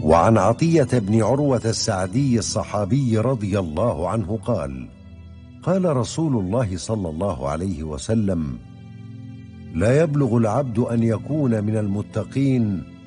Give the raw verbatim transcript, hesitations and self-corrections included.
وعن عطية بن عروة السعدي الصحابي رضي الله عنه قال: قال رسول الله صلى الله عليه وسلم: لا يبلغ العبد أن يكون من المتقين